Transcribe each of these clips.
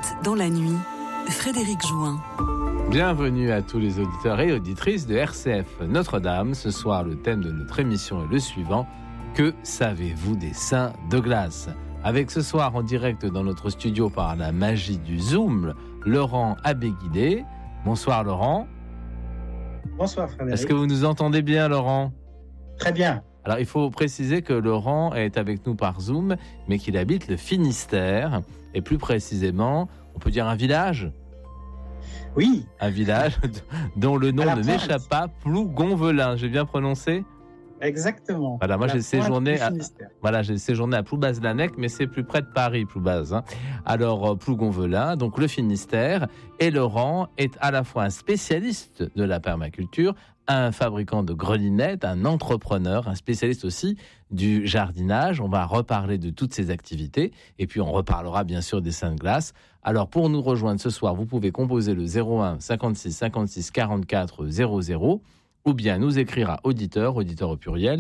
dans la nuit, Frédéric Jouin. Bienvenue à tous les auditeurs et auditrices de RCF Notre-Dame. Ce soir, le thème de notre émission est le suivant. Que savez-vous des saints de glace ? Avec ce soir en direct dans notre studio par la magie du Zoom, Laurent Abéguilé. Bonsoir Laurent. Bonsoir Frédéric. Est-ce que vous nous entendez bien Laurent ? Très bien. Alors il faut préciser que Laurent est avec nous par Zoom, mais qu'il habite le Finistère, et plus précisément, on peut dire un village ? Oui. Un village dont le nom ne m'échappe pas, Plougonvelin, j'ai bien prononcé ? Exactement. Voilà, moi j'ai séjourné à Ploubaz-Lanec, mais c'est plus près de Paris, Ploubaz. Alors Plougonvelin, donc le Finistère, et Laurent est à la fois un spécialiste de la permaculture, un fabricant de grelinettes, un entrepreneur, un spécialiste aussi du jardinage. On va reparler de toutes ces activités et puis on reparlera bien sûr des saints de glace. Alors pour nous rejoindre ce soir, vous pouvez composer le 01 56 56 44 00 ou bien nous écrire à auditeur au pluriel,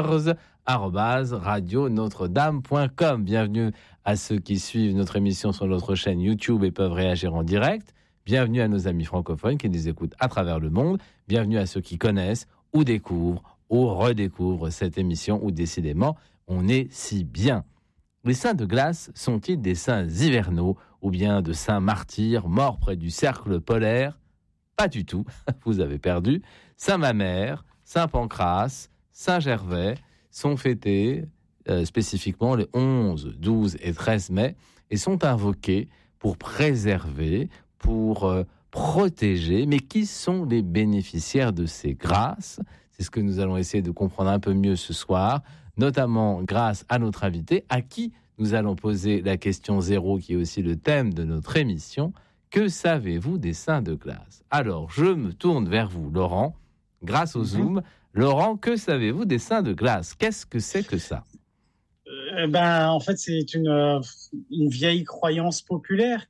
auditeurs@radionotre-dame.com. Bienvenue à ceux qui suivent notre émission sur notre chaîne YouTube et peuvent réagir en direct. Bienvenue à nos amis francophones qui nous écoutent à travers le monde. Bienvenue à ceux qui connaissent ou découvrent ou redécouvrent cette émission où décidément on est si bien. Les saints de glace sont-ils des saints hivernaux ou bien de saints martyrs morts près du cercle polaire ? Pas du tout, vous avez perdu. Saint Mamère, Saint Pancrace, Saint Gervais sont fêtés spécifiquement les 11, 12 et 13 mai et sont invoqués pour préserver, pour protéger. Mais qui sont les bénéficiaires de ces grâces ? C'est ce que nous allons essayer de comprendre un peu mieux ce soir, notamment grâce à notre invité, à qui nous allons poser la question 0, qui est aussi le thème de notre émission. Que savez-vous des saints de glace ? Alors, je me tourne vers vous, Laurent, grâce au Zoom. Laurent, que savez-vous des saints de glace ? Qu'est-ce que c'est que ça ? En fait, c'est une vieille croyance populaire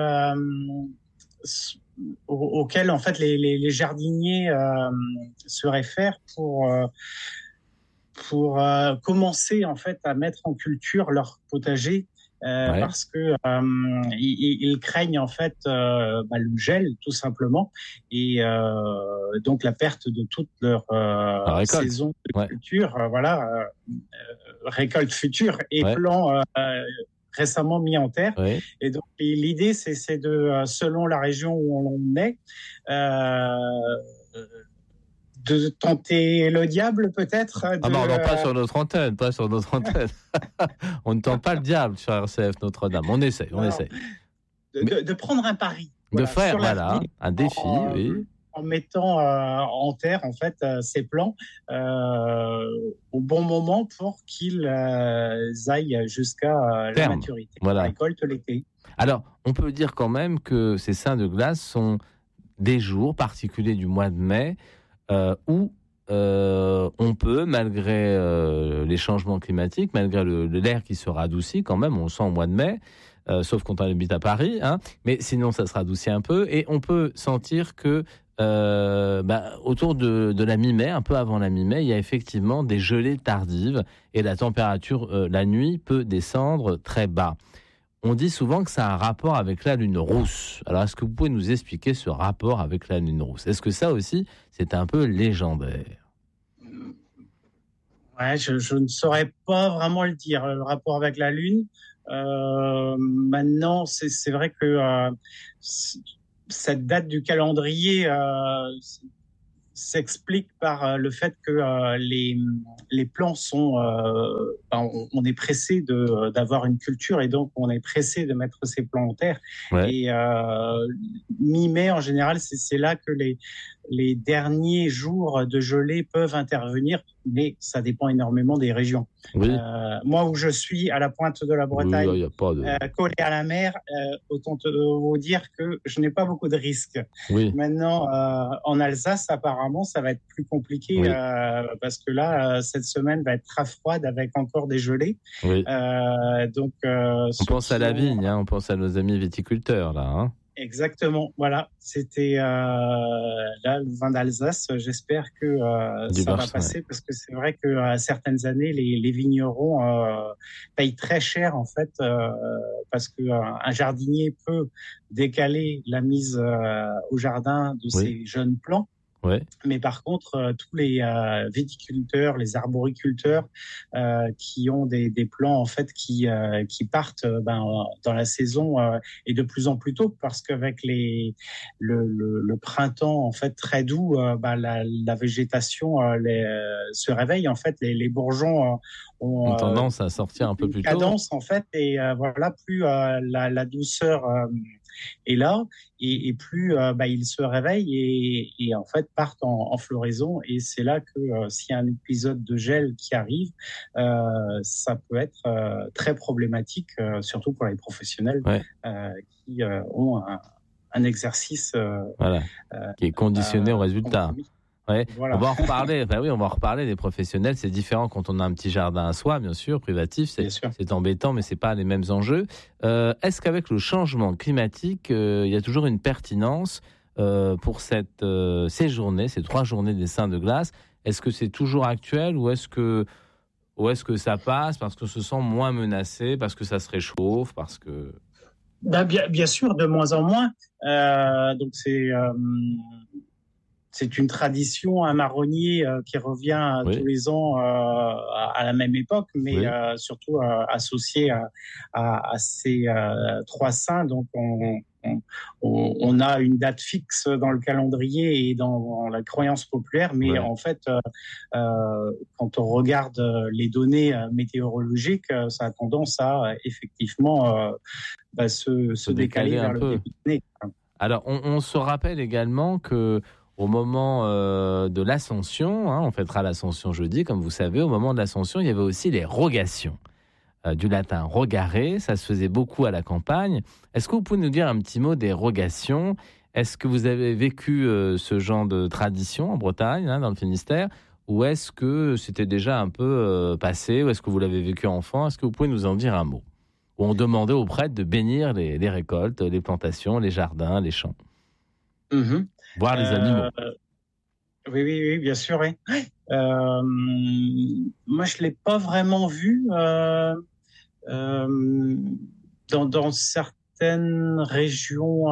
auquel en fait les jardiniers se réfèrent pour commencer en fait à mettre en culture leur potager. Parce que ils craignent en fait le gel tout simplement et donc la perte de toute leur saison de culture, récolte future et plants récemment mis en terre. Et donc l'idée c'est de selon la région où on est de tenter le diable, peut-être. Non, pas sur notre antenne, On ne tente pas le diable sur RCF Notre-Dame. On essaie. De prendre un pari. De faire, un défi, oui. En mettant en terre, en fait, ces plants au bon moment pour qu'ils aillent jusqu'à la maturité. La récolte l'été. Alors, on peut dire quand même que ces saints de glace sont des jours particuliers du mois de mai où on peut, malgré les changements climatiques, malgré l'air qui se radoucit quand même, on le sent au mois de mai, sauf quand on habite à Paris, mais sinon ça se radoucit un peu, et on peut sentir que autour de la mi-mai, un peu avant la mi-mai, il y a effectivement des gelées tardives, et la température la nuit peut descendre très bas. On dit souvent que ça a un rapport avec la lune rousse. Alors, est-ce que vous pouvez nous expliquer ce rapport avec la lune rousse ? Est-ce que ça aussi, c'est un peu légendaire ? Ouais, je ne saurais pas vraiment le dire, le rapport avec la lune. Maintenant, c'est vrai que cette date du calendrier s'explique par le fait que les plants sont... on est pressé d'avoir une culture et donc on est pressé de mettre ces plants en terre. Et mi-mai, en général, c'est là que les derniers jours de gelée peuvent intervenir, mais ça dépend énormément des régions. Moi, où je suis, à la pointe de la Bretagne, collé à la mer, autant vous dire que je n'ai pas beaucoup de risques. Maintenant, en Alsace, apparemment, ça va être plus compliqué parce que là, cette semaine va être très froide avec encore des gelées. Donc, on pense à la vigne, on pense à nos amis viticulteurs, là. exactement. Voilà, c'était là le vin d'Alsace. J'espère que ça va passer parce que c'est vrai que à certaines années, les vignerons payent très cher en fait parce que un jardinier peut décaler la mise au jardin de ses jeunes plants. Ouais. Mais par contre, tous les viticulteurs, les arboriculteurs qui ont des plants en fait qui partent dans la saison et de plus en plus tôt parce qu'avec le printemps en fait très doux, la végétation se réveille en fait, les bourgeons ont tendance à sortir un peu plus tôt. Cadence en fait et voilà plus la douceur est là et plus ils se réveillent et en fait partent en floraison et c'est là que s'il y a un épisode de gel qui arrive, ça peut être très problématique, surtout pour les professionnels qui ont un exercice qui est conditionné au résultat. Ouais. Voilà. On va en reparler. On va en reparler des professionnels. C'est différent quand on a un petit jardin à soi, bien sûr, privatif. C'est embêtant, mais c'est pas les mêmes enjeux. Est-ce qu'avec le changement climatique, il y a toujours une pertinence pour ces journées, ces 3 journées des Saints de glace? Est-ce que c'est toujours actuel ou est-ce que ça passe parce que se sent moins menacé, parce que ça se réchauffe, parce que bien sûr, de moins en moins. Donc c'est une tradition, un marronnier qui revient tous les ans à la même époque, mais surtout associé à ces 3 saints. Donc, on a une date fixe dans le calendrier et dans la croyance populaire, mais en fait, quand on regarde les données météorologiques, ça a tendance à effectivement se décaler vers le début de l'année. Alors, on se rappelle également que au moment de l'Ascension, on fêtera l'Ascension jeudi, comme vous savez, au moment de l'Ascension, il y avait aussi les rogations, du latin rogare, ça se faisait beaucoup à la campagne. Est-ce que vous pouvez nous dire un petit mot des rogations? Est-ce que vous avez vécu ce genre de tradition en Bretagne, dans le Finistère, ou est-ce que c'était déjà un peu passé, ou est-ce que vous l'avez vécu enfant? Est-ce que vous pouvez nous en dire un mot? Où on demandait aux prêtres de bénir les récoltes, les plantations, les jardins, les champs. Voir les animaux. Oui, bien sûr. Oui. Moi, je l'ai pas vraiment vu dans certaines régions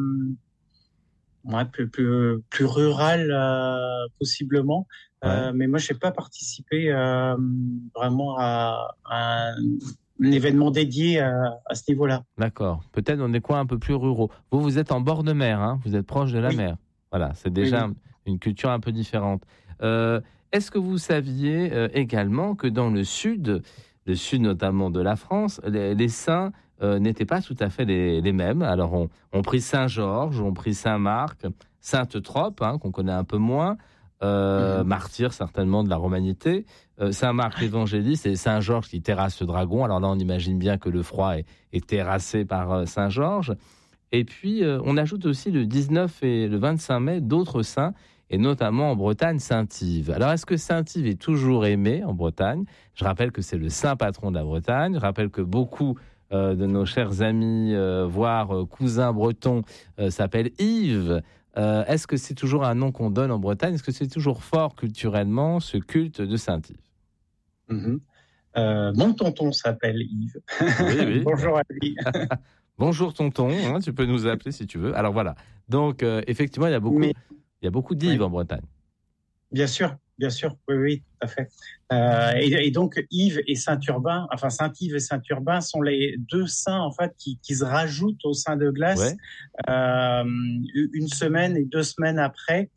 plus rurales, possiblement. Mais moi, j'ai pas participé vraiment à un événement dédié à ce niveau-là. D'accord. Peut-être dans des coins un peu plus ruraux. Vous êtes en bord de mer, vous êtes proche de la mer. Voilà, c'est déjà une culture un peu différente. Est-ce que vous saviez également que dans le sud notamment de la France, les saints n'étaient pas tout à fait les mêmes? Alors, on prit Saint-Georges, on prit Saint-Marc, Sainte-Trope, qu'on connaît un peu moins, martyr certainement de la romanité, Saint-Marc l'évangéliste et Saint-Georges qui terrasse le dragon. Alors là, on imagine bien que le froid est terrassé par Saint-Georges. Et puis, on ajoute aussi le 19 et le 25 mai d'autres saints, et notamment en Bretagne, Saint-Yves. Alors, est-ce que Saint-Yves est toujours aimé en Bretagne? Je rappelle que c'est le saint patron de la Bretagne. Je rappelle que beaucoup de nos chers amis, voire cousins bretons, s'appellent Yves. Est-ce que c'est toujours un nom qu'on donne en Bretagne? Est-ce que c'est toujours fort culturellement, ce culte de Saint-Yves? Mon tonton s'appelle Yves. Oui. Bonjour à lui. Bonjour tonton, tu peux nous appeler si tu veux. Alors voilà, donc effectivement, il y a beaucoup d'Yves en Bretagne. Bien sûr, oui, tout à fait. Et donc Yves et Saint-Urbain, enfin Saint-Yves et Saint-Urbain sont les 2 saints en fait qui se rajoutent au Saint de glace 1 semaine et 2 semaines après.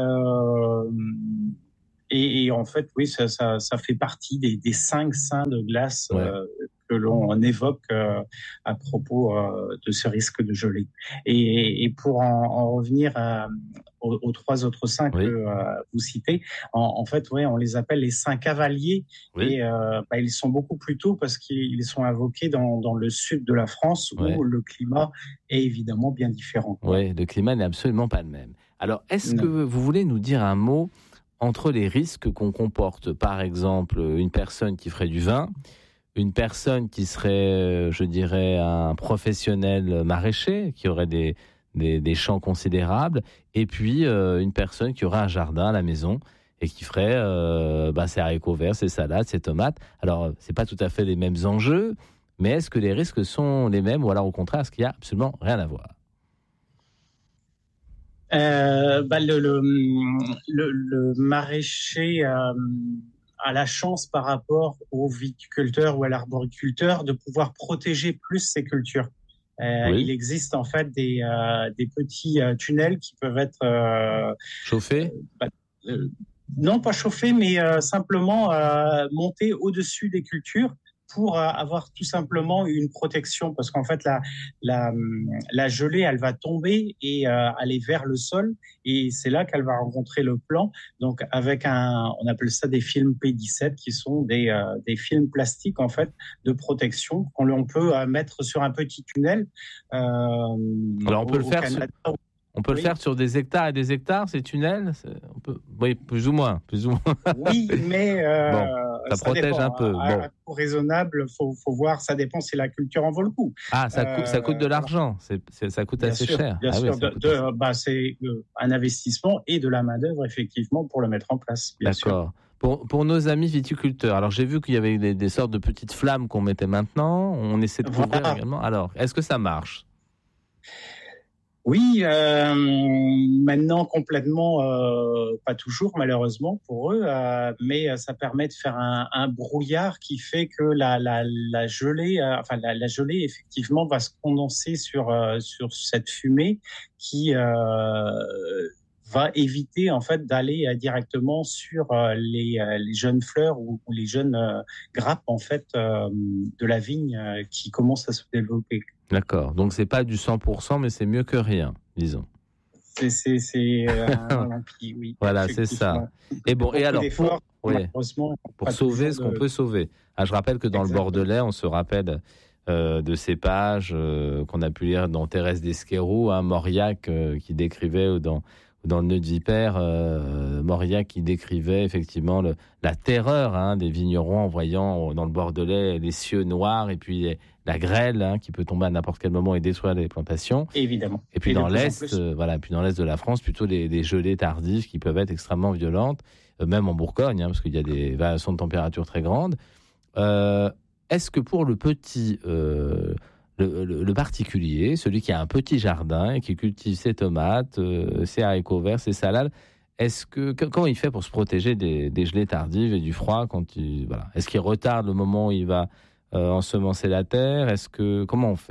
Et en fait, oui, ça fait partie des 5 saints de glace que l'on évoque à propos de ce risque de gelée. Et pour en revenir aux 3 autres saints que vous citez, en fait, on les appelle les saints cavaliers. Et ils sont beaucoup plus tôt parce qu'ils sont invoqués dans le sud de la France où le climat est évidemment bien différent. Oui, le climat n'est absolument pas le même. Alors, est-ce que vous voulez nous dire un mot entre les risques qu'on comporte, par exemple, une personne qui ferait du vin, une personne qui serait, je dirais, un professionnel maraîcher, qui aurait des des champs considérables, et puis une personne qui aurait un jardin à la maison et qui ferait ses haricots verts, ses salades, ses tomates. Alors, c'est pas tout à fait les mêmes enjeux, mais est-ce que les risques sont les mêmes, ou alors au contraire, est-ce qu'il n'y a absolument rien à voir ? Le maraîcher a la chance par rapport au viticulteur ou à l'arboriculteur de pouvoir protéger plus ses cultures. Oui. Il existe en fait des petits tunnels qui peuvent être chauffés. Non, pas chauffés, mais simplement montés au-dessus des cultures pour avoir tout simplement une protection, parce qu'en fait la gelée, elle va tomber et aller vers le sol, et c'est là qu'elle va rencontrer le plant. Donc avec on appelle ça des films P17, qui sont des films plastiques en fait de protection qu'on peut mettre sur un petit tunnel. Alors on peut le faire. On peut le faire sur des hectares et des hectares, ces tunnels. Oui, plus ou moins. Oui, mais ça protège dépend, un peu. Un coût raisonnable, faut voir. Ça dépend si la culture en vaut le coup. Ah, ça coûte de l'argent. Ça coûte assez cher. Bien sûr. C'est un investissement et de la main d'œuvre effectivement pour le mettre en place. D'accord. Pour nos amis viticulteurs, alors j'ai vu qu'il y avait des sortes de petites flammes qu'on mettait maintenant. On essaie de couvrir également. Alors, est-ce que ça marche ? Oui, maintenant complètement, pas toujours malheureusement pour eux, mais ça permet de faire un brouillard qui fait que la gelée, la gelée effectivement va se condenser sur cette fumée qui va éviter en fait d'aller directement sur les jeunes fleurs ou les jeunes grappes en fait de la vigne qui commencent à se développer. D'accord. Donc c'est pas du 100%, mais c'est mieux que rien, disons. C'est oui. Voilà, c'est ça. Et bon, et alors pour sauver ce qu'on peut sauver. Ah, je rappelle que dans le Bordelais, on se rappelle de cépages qu'on a pu lire dans Thérèse d'Esquerroux, Mauriac qui décrivait, ou dans le Nœud de Vipère, Mauriac qui décrivait effectivement la terreur des vignerons en voyant dans le Bordelais les cieux noirs et puis la grêle qui peut tomber à n'importe quel moment et détruire les plantations. Évidemment. Et puis dans l'Est, puis dans l'Est de la France, plutôt des gelées tardives qui peuvent être extrêmement violentes, même en Bourgogne, parce qu'il y a des variations de température très grandes. Est-ce que pour le petit... Le particulier, celui qui a un petit jardin et qui cultive ses tomates, ses haricots verts, ses salades, comment il fait pour se protéger des gelées tardives et du froid Est-ce qu'il retarde le moment où il va ensemencer la terre ? Comment on fait ?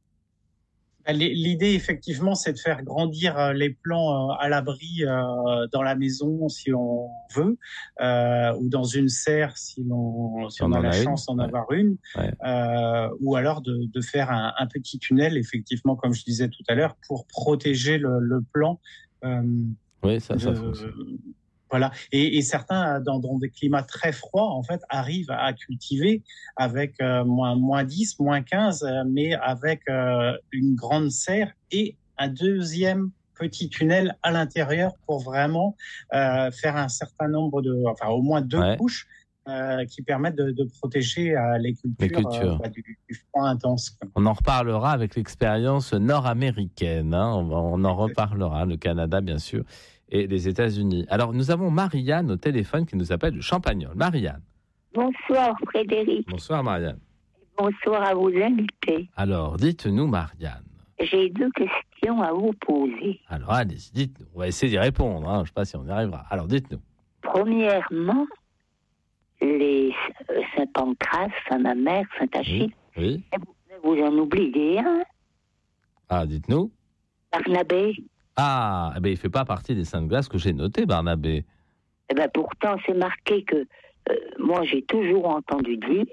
L'idée, effectivement, c'est de faire grandir les plants à l'abri dans la maison, si on veut, ou dans une serre, si on a la chance d'en avoir une, ou alors de faire un petit tunnel, effectivement, comme je disais tout à l'heure, pour protéger le plant. Oui, ça fonctionne. Voilà. Et certains, dans des climats très froids, en fait, arrivent à cultiver avec moins 10, moins 15, mais avec une grande serre et un deuxième petit tunnel à l'intérieur pour vraiment faire un certain nombre au moins 2 couches qui permettent de protéger les cultures du froid intense. On en reparlera avec l'expérience nord-américaine. On en reparlera, le Canada, bien sûr, et les États-Unis. Alors, nous avons Marianne au téléphone qui nous appelle de Champagnole. Marianne. Bonsoir, Frédéric. Bonsoir, Marianne. Bonsoir à vos invités. Alors, dites-nous, Marianne. J'ai 2 questions à vous poser. Alors, allez-y, dites-nous. On va essayer d'y répondre. Je ne sais pas si on y arrivera. Alors, dites-nous. Premièrement, les Saint-Pancras, Saint-Mamère, Saint-Achille. Oui. Vous en oubliez un. Ah, dites-nous. Barnabé. Ah, il ne fait pas partie des Saintes Glaces que j'ai notées, Barnabé. Pourtant, c'est marqué que moi, j'ai toujours entendu dire